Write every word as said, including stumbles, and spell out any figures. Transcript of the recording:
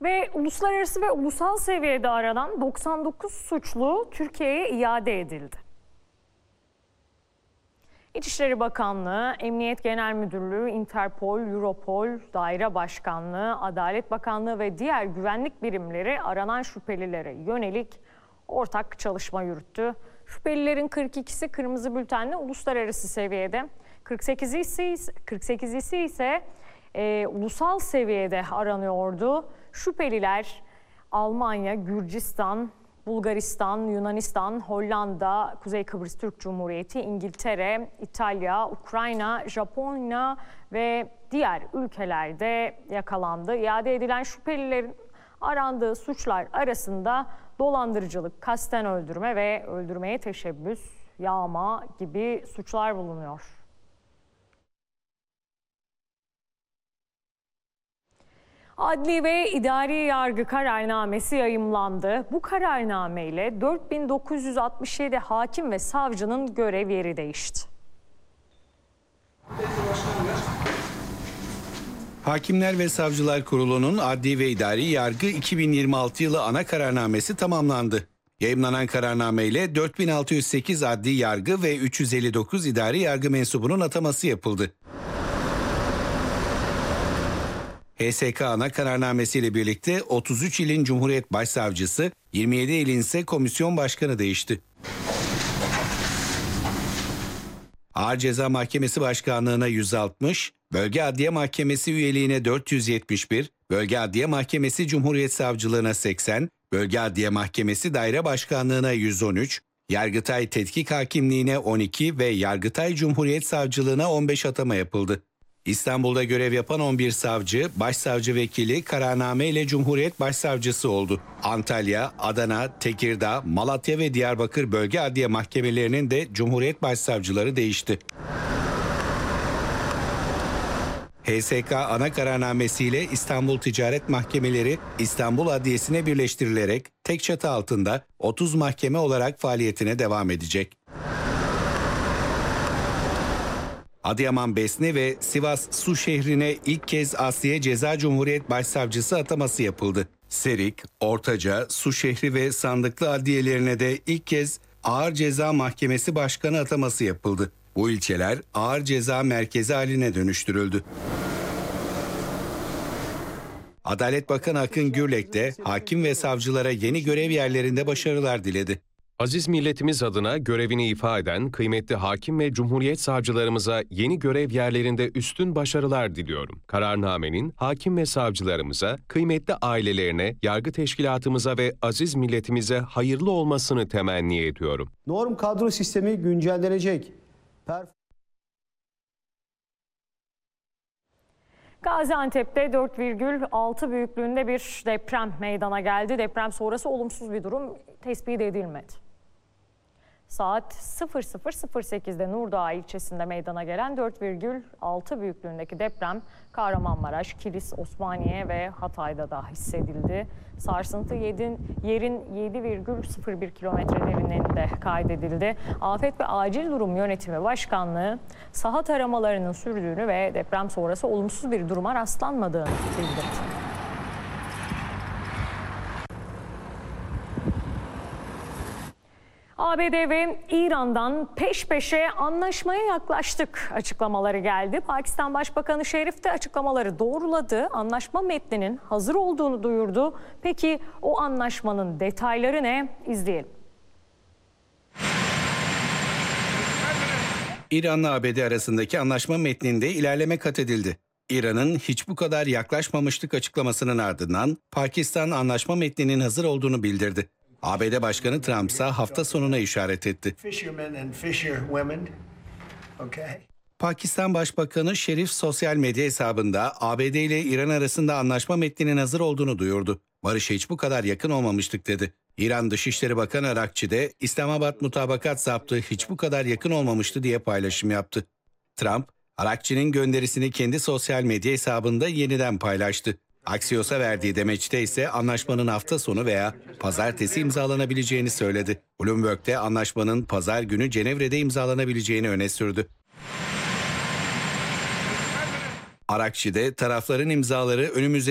Ve uluslararası ve ulusal seviyede aranan doksan dokuz suçlu Türkiye'ye iade edildi. İçişleri Bakanlığı, Emniyet Genel Müdürlüğü, Interpol, Europol, Daire Başkanlığı, Adalet Bakanlığı ve diğer güvenlik birimleri aranan şüphelilere yönelik ortak çalışma yürüttü. Şüphelilerin kırk ikisi kırmızı bültenle uluslararası seviyede, kırk sekizi ise, kırk sekizisi ise e, ulusal seviyede aranıyordu. Şüpheliler Almanya, Gürcistan, Bulgaristan, Yunanistan, Hollanda, Kuzey Kıbrıs Türk Cumhuriyeti, İngiltere, İtalya, Ukrayna, Japonya ve diğer ülkelerde yakalandı. İade edilen şüphelilerin arandığı suçlar arasında dolandırıcılık, kasten öldürme ve öldürmeye teşebbüs, yağma gibi suçlar bulunuyor. Adli ve idari yargı kararnamesi yayımlandı. Bu kararname ile dört bin dokuz yüz altmış yedi hakim ve savcının görev yeri değişti. Hakimler ve Savcılar Kurulu'nun Adli ve İdari Yargı iki bin yirmi altı yılı ana kararnamesi tamamlandı. Yayımlanan kararname ile dört bin altı yüz sekiz adli yargı ve üç yüz elli dokuz idari yargı mensubunun ataması yapıldı. H S K ana kararnamesiyle birlikte otuz üç ilin Cumhuriyet Başsavcısı, yirmi yedi ilin ise komisyon başkanı değişti. Ağır Ceza Mahkemesi Başkanlığı'na yüz altmış, Bölge Adliye Mahkemesi üyeliğine dört yüz yetmiş bir, Bölge Adliye Mahkemesi Cumhuriyet Savcılığına seksen, Bölge Adliye Mahkemesi Daire Başkanlığı'na yüz on üç, Yargıtay Tetkik Hakimliğine on iki ve Yargıtay Cumhuriyet Savcılığına on beş atama yapıldı. İstanbul'da görev yapan on bir savcı, başsavcı vekili kararname ile Cumhuriyet Başsavcısı oldu. Antalya, Adana, Tekirdağ, Malatya ve Diyarbakır Bölge Adliye Mahkemelerinin de Cumhuriyet Başsavcıları değişti. H S K ana kararnamesiyle İstanbul Ticaret Mahkemeleri İstanbul Adliyesi'ne birleştirilerek tek çatı altında otuz mahkeme olarak faaliyetine devam edecek. Adıyaman Besne ve Sivas Su şehrine ilk kez Asliye Ceza Cumhuriyet Başsavcısı ataması yapıldı. Serik, Ortaca, Su şehri ve Sandıklı adliyelerine de ilk kez Ağır Ceza Mahkemesi Başkanı ataması yapıldı. Bu ilçeler ağır ceza merkezi haline dönüştürüldü. Adalet Bakanı Akın Gürlek de hakim ve savcılara yeni görev yerlerinde başarılar diledi. Aziz milletimiz adına görevini ifa eden kıymetli hakim ve cumhuriyet savcılarımıza yeni görev yerlerinde üstün başarılar diliyorum. Kararnamenin hakim ve savcılarımıza, kıymetli ailelerine, yargı teşkilatımıza ve aziz milletimize hayırlı olmasını temenni ediyorum. Norm kadro sistemi güncellenecek. Perf Gaziantep'te dört virgül altı büyüklüğünde bir deprem meydana geldi. Deprem sonrası olumsuz bir durum tespit edilmedi. Saat sıfır sıfır sıfır sekizde Nurdağ ilçesinde meydana gelen dört virgül altı büyüklüğündeki deprem Kahramanmaraş, Kilis, Osmaniye ve Hatay'da da hissedildi. Sarsıntı yerin yedi virgül sıfır bir kilometre derinliğinde kaydedildi. Afet ve Acil Durum Yönetimi Başkanlığı saha taramalarının sürdüğünü ve deprem sonrası olumsuz bir duruma rastlanmadığını bildirdi. A B D ve İran'dan peş peşe anlaşmaya yaklaştık açıklamaları geldi. Pakistan Başbakanı Şerif de açıklamaları doğruladı. Anlaşma metninin hazır olduğunu duyurdu. Peki o anlaşmanın detayları ne? İzleyelim. İran'la A B D arasındaki anlaşma metninde ilerleme kat edildi. İran'ın hiç bu kadar yaklaşmamıştık açıklamasının ardından Pakistan anlaşma metninin hazır olduğunu bildirdi. A B D Başkanı Trump ise hafta sonuna işaret etti. Pakistan Başbakanı Şerif sosyal medya hesabında A B D ile İran arasında anlaşma metninin hazır olduğunu duyurdu. Barış'a hiç bu kadar yakın olmamıştık dedi. İran Dışişleri Bakanı Arakçi de İslamabad mutabakat zaptı hiç bu kadar yakın olmamıştı diye paylaşım yaptı. Trump, Arakçi'nin gönderisini kendi sosyal medya hesabında yeniden paylaştı. Axios'a verdiği demeçte ise anlaşmanın hafta sonu veya pazartesi imzalanabileceğini söyledi. Bloomberg'de anlaşmanın pazar günü Cenevre'de imzalanabileceğini öne sürdü. Arakçi de tarafların imzaları önümüzdeki